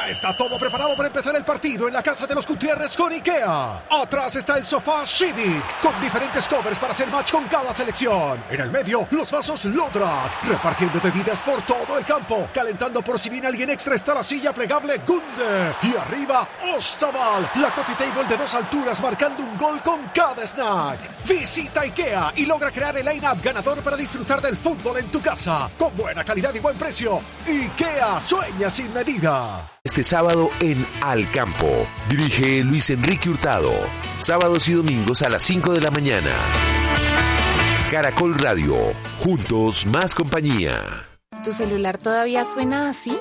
Ya está todo preparado para empezar el partido en la casa de los Gutiérrez con IKEA. Atrás está el sofá Civic, con diferentes covers para hacer match con cada selección. En el medio, los vasos Lodrat, repartiendo bebidas por todo el campo. Calentando por si viene alguien extra está la silla plegable Gunde. Y arriba, Ostaval, la coffee table de 2 alturas marcando un gol con cada snack. Visita IKEA y logra crear el line-up ganador para disfrutar del fútbol en tu casa. Con buena calidad y buen precio. IKEA, sueña sin medida. Este sábado en Al Campo. Dirige Luis Enrique Hurtado. Sábados y domingos a las 5 de la mañana. Caracol Radio. Juntos más compañía. ¿Tu celular todavía suena así?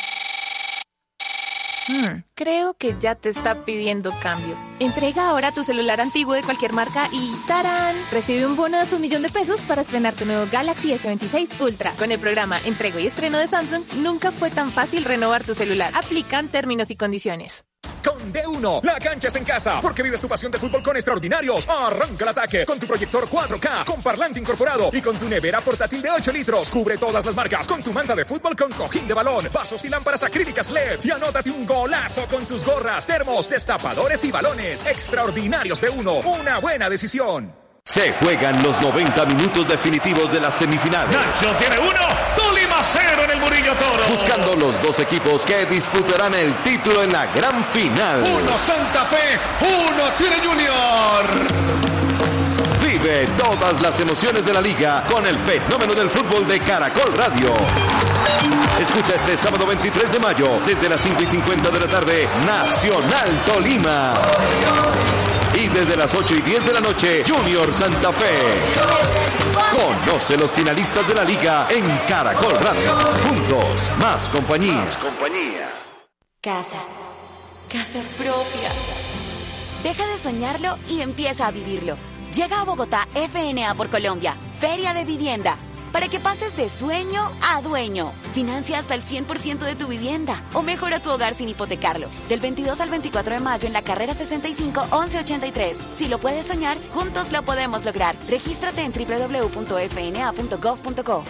Creo que ya te está pidiendo cambio. Entrega ahora tu celular antiguo de cualquier marca y ¡tarán! Recibe un bono de $1.000.000 para estrenar tu nuevo Galaxy S26 Ultra. Con el programa Entrego y Estreno de Samsung, nunca fue tan fácil renovar tu celular. Aplican términos y condiciones. Con D1, la cancha es en casa, porque vives tu pasión de fútbol con extraordinarios. Arranca el ataque con tu proyector 4K, con parlante incorporado y con tu nevera portátil de 8 litros. Cubre todas las marcas con tu manta de fútbol con cojín de balón, vasos y lámparas acrílicas LED. Y anótate un golazo con tus gorras, termos, destapadores y balones. Extraordinarios D1, una buena decisión. Se juegan los 90 minutos definitivos de las semifinales. Nacho tiene 1, Tolima 0 en el Murillo Toro. Buscando los 2 equipos que disputarán el título en la gran final. 1 Santa Fe, 1 Tigre Junior. Vive todas las emociones de la liga con el fenómeno del fútbol de Caracol Radio. Escucha este sábado 23 de mayo, desde las 5:50 de la tarde, Nacional Tolima. Y desde las 8:10 de la noche, Junior Santa Fe. Conoce los finalistas de la liga en Caracol Radio. Juntos, más compañía. Casa. Casa propia. Deja de soñarlo y empieza a vivirlo. Llega a Bogotá FNA por Colombia, Feria de Vivienda, para que pases de sueño a dueño. Financia hasta el 100% de tu vivienda o mejora tu hogar sin hipotecarlo. Del 22 al 24 de mayo en la carrera 65 1183. Si lo puedes soñar, juntos lo podemos lograr. Regístrate en www.fna.gov.co.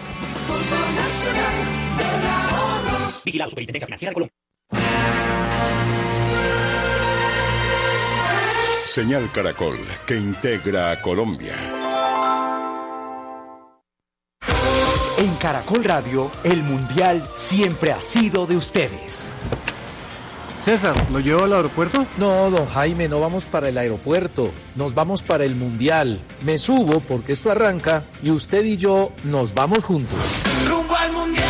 Vigilado Superintendencia Financiera de Colombia. Señal Caracol, que integra a Colombia. En Caracol Radio, el Mundial siempre ha sido de ustedes. César, ¿lo llevo al aeropuerto? No, don Jaime, no vamos para el aeropuerto, nos vamos para el Mundial. Me subo porque esto arranca y usted y yo nos vamos juntos. ¡Rumbo al Mundial!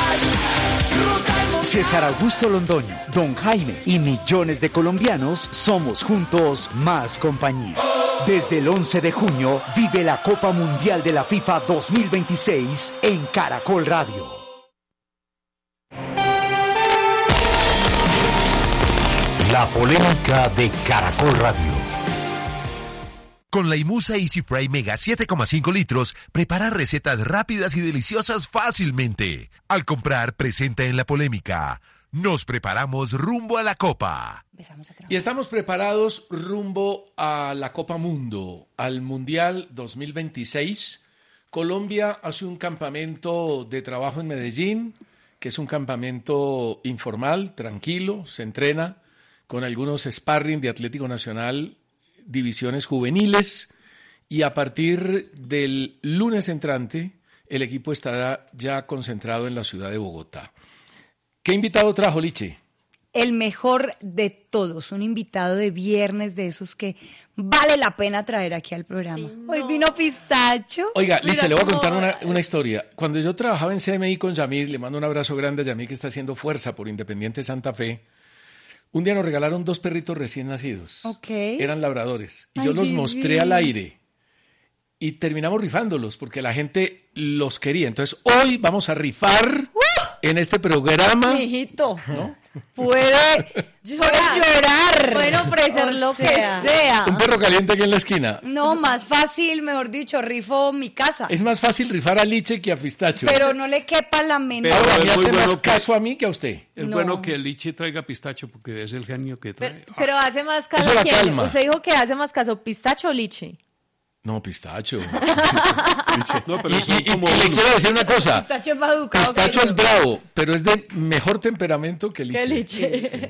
César Augusto Londoño, don Jaime y millones de colombianos somos juntos más compañía. Desde el 11 de junio vive la Copa Mundial de la FIFA 2026 en Caracol Radio. La polémica de Caracol Radio. Con la Imusa Easy Fry Mega 7,5 litros, prepara recetas rápidas y deliciosas fácilmente. Al comprar, presenta en la polémica. Nos preparamos rumbo a la Copa. Y estamos preparados rumbo a la Copa Mundo, al Mundial 2026. Colombia hace un campamento de trabajo en Medellín, que es un campamento informal, tranquilo, se entrena con algunos sparring de Atlético Nacional, divisiones juveniles, y a partir del lunes entrante el equipo estará ya concentrado en la ciudad de Bogotá. ¿Qué invitado trajo, Liche? El mejor de todos, un invitado de viernes de esos que vale la pena traer aquí al programa. No. Hoy vino Pistacho. Oiga, Liche, le voy a contar una historia. Cuando yo trabajaba en CMI con Yamil, le mando un abrazo grande a Yamil, que está haciendo fuerza por Independiente Santa Fe. Un día nos regalaron 2 perritos recién nacidos. Eran labradores. Y yo los mostré al aire. Y terminamos rifándolos porque la gente los quería. Entonces, hoy vamos a rifar en este programa. Mijito, ¿no? Puede llorar. Pueden ofrecer lo que sea. Un perro caliente aquí en la esquina. No, más fácil, mejor dicho, rifo mi casa. Es más fácil rifar a Liche que a Pistacho. Pero no le quepa la menor. Ahora me hace más caso a mí que a usted. Es bueno que Liche traiga Pistacho porque es el genio que trae. Pero hace más caso a quién. Usted dijo que hace más caso Pistacho o Liche. No, Pistacho. No, pero y le quiero decir una cosa. Pistacho es más educado. Pistacho es bravo, pero es de mejor temperamento que Liche.